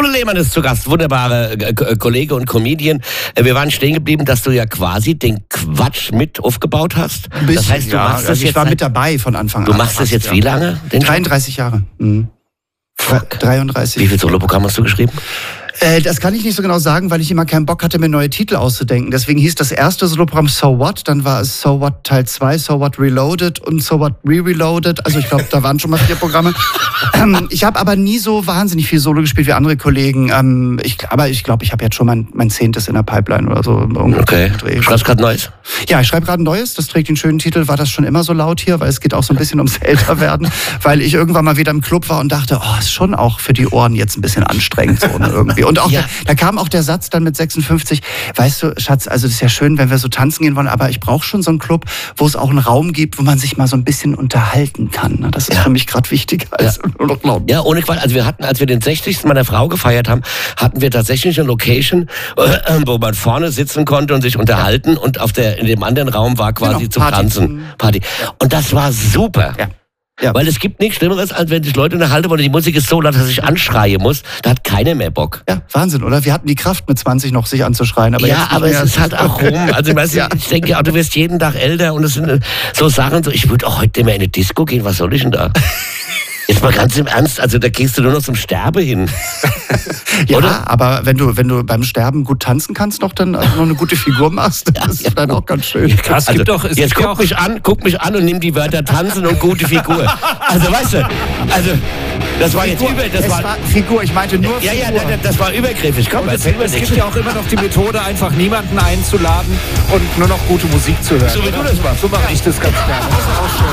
Uwe Lehmann ist zu Gast, wunderbare Kollege und Comedian. Wir waren stehen geblieben, dass du ja quasi den Quatsch mit aufgebaut hast. Ein bisschen, das heißt, du machst das jetzt. Ich war mit dabei von Anfang an. Du machst das jetzt wie lange? 33 Jahre. Mhm. Fuck. 33. Wie viel Soloprogramm hast du geschrieben? Das kann ich nicht so genau sagen, weil ich immer keinen Bock hatte, mir neue Titel auszudenken. Deswegen hieß das erste Soloprogramm So What, dann war es So What Teil 2, So What Reloaded und So What Re-Reloaded. Also ich glaube, da waren schon mal 4 Programme. Ich habe aber nie so wahnsinnig viel Solo gespielt wie andere Kollegen. Aber ich glaube, ich habe jetzt schon mein 10. in der Pipeline oder so. Okay. Schreibst gerade Neues? Ja, ich schreibe gerade ein Neues. Das trägt den schönen Titel, war das schon immer so laut hier? Weil es geht auch so ein bisschen ums Älterwerden. Weil ich irgendwann mal wieder im Club war und dachte, oh, ist schon auch für die Ohren jetzt ein bisschen anstrengend so irgendwie. Und auch da kam auch der Satz dann mit 56, weißt du, Schatz, also das ist ja schön, wenn wir so tanzen gehen wollen, aber ich brauche schon so einen Club, wo es auch einen Raum gibt, wo man sich mal so ein bisschen unterhalten kann. Das ist für mich gerade wichtiger als nur noch laut. Ja, ohne Quatsch. Also wir hatten, als wir den 60. meiner Frau gefeiert haben, hatten wir tatsächlich eine Location, wo man vorne sitzen konnte und sich unterhalten und in dem anderen Raum war quasi zum Tanzen Party. Und das war super. Ja. Ja. Weil es gibt nichts Schlimmeres, als wenn sich Leute unterhalten wollen, die Musik ist so laut, dass ich anschreien muss. Da hat keiner mehr Bock. Ja, Wahnsinn, oder? Wir hatten die Kraft mit 20 noch, sich anzuschreien. Aber ja, aber es ist halt auch rum. Also ich denke, du wirst jeden Tag älter und es sind so Sachen, so, ich würde auch heute mehr in eine Disco gehen, was soll ich denn da? Jetzt mal ganz im Ernst, also da gehst du nur noch zum Sterben hin. Ja, oder? Aber wenn du beim Sterben gut tanzen kannst noch, dann noch eine gute Figur machst, das ist dann auch ganz schön. Krass, jetzt guck mich an und nimm die Wörter tanzen und gute Figur. Also weißt du, das war jetzt Figur, ich meinte nur Figur. Ja, das war übergriffig. Komm, es gibt ja auch immer noch die Methode, einfach niemanden einzuladen und nur noch gute Musik zu hören. So wie du das machst. So mache ich das ganz gerne. Das ist auch schön.